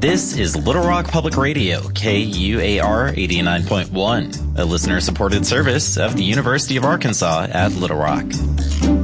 This is Little Rock Public Radio, KUAR 89.1, a listener-supported service of the University of Arkansas at Little Rock.